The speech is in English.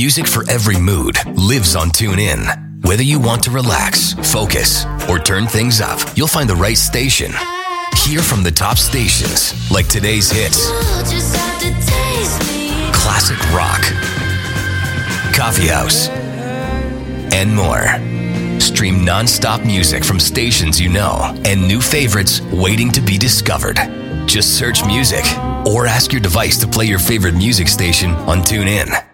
Music for every mood lives on TuneIn. Whether you want to relax, focus, or turn things up, you'll find the right station. Hear from the top stations like today's hits, classic rock, coffee house, and more. Stream non-stop music from stations you know and new favorites waiting to be discovered. Just search music or ask your device to play your favorite music station on TuneIn.